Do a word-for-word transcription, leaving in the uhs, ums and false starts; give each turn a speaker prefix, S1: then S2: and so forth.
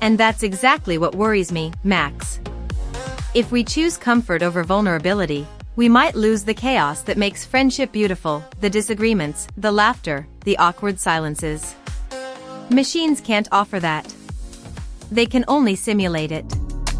S1: And that's exactly what worries me, Max. If we choose comfort over vulnerability, we might lose the chaos that makes friendship beautiful, the disagreements, the laughter, the awkward silences. Machines can't offer that. They can only simulate it.